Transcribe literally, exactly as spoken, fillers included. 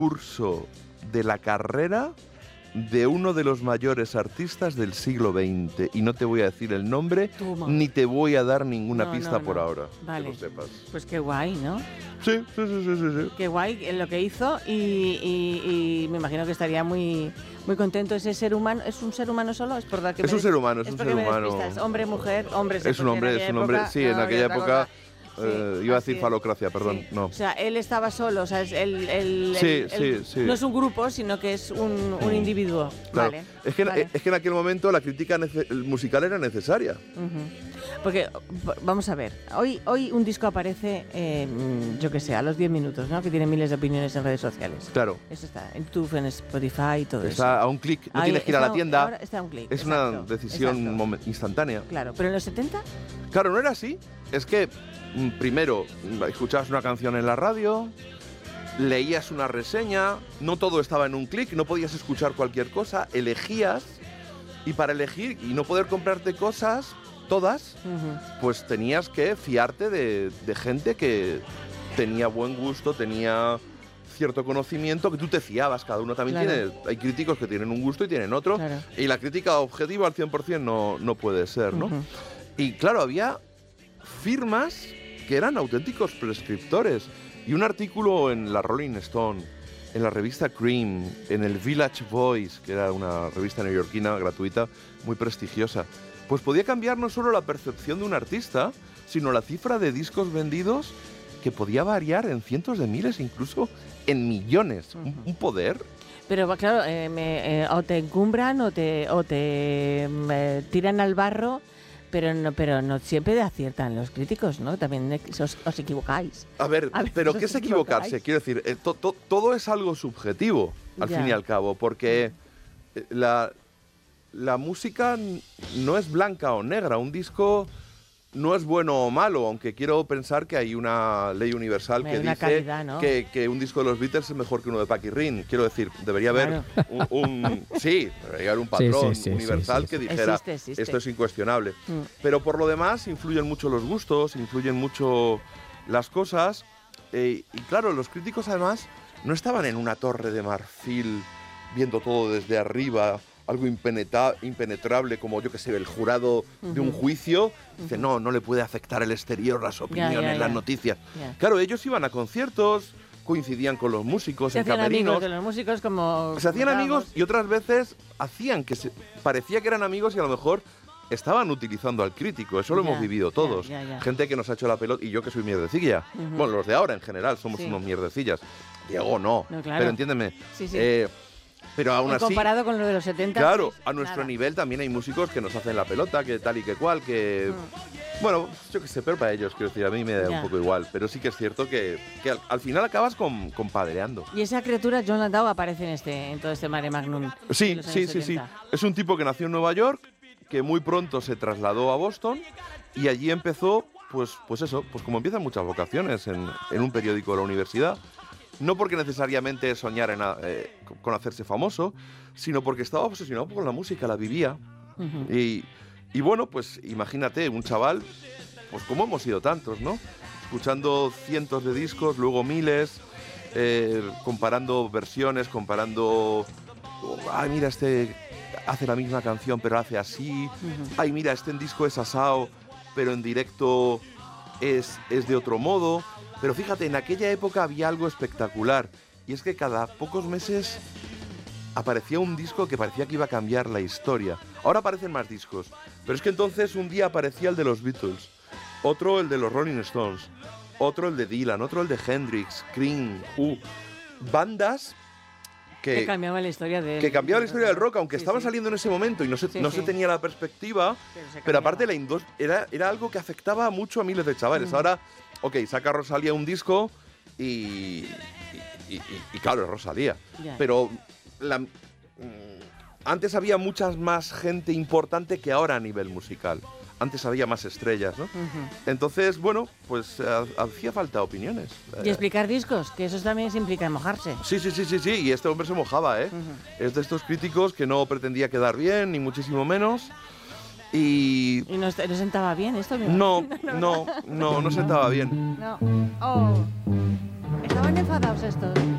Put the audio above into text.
curso de la carrera de uno de los mayores artistas del siglo veinte. Y no te voy a decir el nombre, Toma. ni te voy a dar ninguna No, pista no, por no. ahora, Vale. que lo sepas. Pues qué guay, ¿no? Sí, sí, sí, sí, sí, sí. Qué guay eh, lo que hizo y, y- y me imagino que estaría muy muy contento ese ser humano. ¿Es un ser humano solo? Es, por dar que Es me un des- ser humano, es un porque ser me des humano. pistas. Hombre, mujer, hombre. Es un hombre, es un hombre. Sí, en aquella época eh, Sí, iba a así decir es. falocracia, perdón, Sí. no. O sea, él estaba solo, o sea, es el, el- Sí, el- sí, el- sí. no es un grupo, sino que es un, un individuo. Claro. Vale. Es, que, vale. es que en aquel momento la crítica nece- musical era necesaria. Ujú. Porque, v- vamos a ver, hoy, hoy un disco aparece, eh, mm, yo qué sé, a los diez minutos, ¿no? Que tiene miles de opiniones en redes sociales. Claro. Eso está en YouTube, en Spotify y todo eso. Está a un clic, no Ahí tienes que ir a está la un- tienda. ahora está a un clic. Es una exacto, decisión exacto. momen- instantánea. Claro, pero en los setenta, Claro, no era así. Es que mm, primero mm, escuchabas una canción en la radio, leías una reseña, no todo estaba en un clic, no podías escuchar cualquier cosa, elegías y para elegir y no poder comprarte cosas, todas, ujú, pues tenías que fiarte de, de gente que tenía buen gusto, tenía cierto conocimiento, que tú te fiabas, cada uno también Claro. tiene, hay críticos que tienen un gusto y tienen otro, Claro. y la crítica objetiva al cien por ciento no, no puede ser, ¿no? ujú. Y claro, había firmas que eran auténticos prescriptores. Y un artículo en la Rolling Stone, en la revista Cream, en el Village Voice, que era una revista neoyorquina gratuita muy prestigiosa, pues podía cambiar no solo la percepción de un artista, sino la cifra de discos vendidos, que podía variar en cientos de miles, incluso en millones. Un, un poder. Pero va, claro, eh, me- eh, o te encumbran o te, o te mm, eh, tiran al barro, pero no, pero no siempre aciertan los críticos, ¿no? También os, os equivocáis. A ver, A ver, pero os ¿qué es equivocáis. equivocarse? Quiero decir, eh, to- to- todo es algo subjetivo, al Ya. fin y al cabo, porque eh, la, la música n- no es blanca o negra, un disco no es bueno o malo, aunque quiero pensar que hay una ley universal Hay que una dice calidad, ¿no? que, que un disco de los Beatles es mejor que uno de Packy Rin. Quiero decir, debería haber un, un- sí, debería haber un Sí, patrón sí, sí, universal sí, sí, que sí. dijera Existe, existe. esto es incuestionable. Mm. Pero por lo demás influyen mucho los gustos, influyen mucho las cosas. eh, y claro, los críticos además no estaban en una torre de marfil viendo todo desde arriba, algo impenetra- impenetrable como, yo que sé, el jurado de un Ujú. juicio. Dice, no, no le puede afectar el exterior, las opiniones, ya, las ya. noticias. Ya. Claro, ellos iban a conciertos, coincidían con los músicos Se en hacían camerinos. amigos de los músicos como... Se hacían como amigos estábamos. y otras veces hacían que se, parecía que eran amigos y a lo mejor estaban utilizando al crítico. Eso lo Ya, hemos vivido ya, todos. ya, ya. Gente que nos ha hecho la pelota y yo que soy mierdecilla. Ujú. Bueno, los de ahora en general somos Sí. unos mierdecillas. Diego no, No, claro. pero entiéndeme. Sí, sí. Eh, pero aún Y así, comparado con lo de los setenta... claro, pues, a nuestro nada. nivel también hay músicos que nos hacen la pelota, que tal y que cual, que... Mm. Bueno, yo qué sé, pero para ellos, quiero decir, a mí me da Ya. un poco igual. Pero sí que es cierto que, que al, al final acabas con, compadreando. Y esa criatura, John Landau, aparece en, este, en todo este mare magnum. de Sí, los sí, años sí, sí. setenta. Es un tipo que nació en Nueva York, que muy pronto se trasladó a Boston y allí empezó, pues, pues eso, pues como empiezan muchas vocaciones en, en un periódico de la universidad. No porque necesariamente soñara en, a- eh, con hacerse famoso, sino porque estaba obsesionado con la música, la vivía. Ujú. Y, y bueno, pues imagínate, un chaval, pues como hemos sido tantos, ¿no? Escuchando cientos de discos, luego miles, eh, comparando versiones, comparando... oh, ay, mira, este hace la misma canción, pero hace así. Ujú. Ay, mira, este en disco es asao, pero en directo es, es de otro modo. Pero fíjate, en aquella época había algo espectacular. Y es que cada pocos meses aparecía un disco que parecía que iba a cambiar la historia. Ahora aparecen más discos, pero es que entonces un día aparecía el de los Beatles, otro el de los Rolling Stones, otro el de Dylan, otro el de Hendrix, Cream, Who, bandas Que que, cambiaba la historia de... que cambiaban la historia del rock, aunque Sí, estaban sí. saliendo en ese momento y no se, Sí, no sí. se tenía la perspectiva, Pero se pero cambiaba. aparte la indus- era, era algo que afectaba mucho a miles de chavales. Mm. Ahora, ok, saca Rosalía un disco y, y, y- y- y claro, es Rosalía. Ya. Pero la- mm, antes había muchas más gente importante que ahora a nivel musical. Antes había más estrellas, ¿no? Ujú. Entonces, bueno, pues eh, hacía falta opiniones. Y Eh, explicar discos, que eso también se implica en mojarse. Sí, sí, sí, sí, sí, y este hombre se mojaba, ¿eh? Ujú. Es de estos críticos que no pretendía quedar bien, ni muchísimo menos. Y Y no, est- no sentaba bien esto. me no, imagino. no, no, no sentaba bien. No. Oh. Estaban enfadados estos.